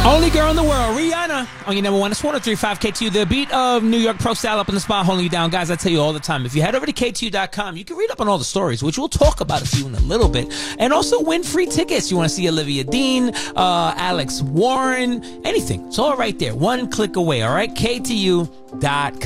Only girl in the world, Rihanna, on your number one. It's 103.5 KTU, the beat of New York Pro Style up in the spot, holding you down. Guys, I tell you all the time, if you head over to KTU.com, you can read up on all the stories, which we'll talk about a few in a little bit, and also win free tickets. You want to see Olivia Dean, Alex Warren, anything. It's all right there. One click away, all right? KTU.com.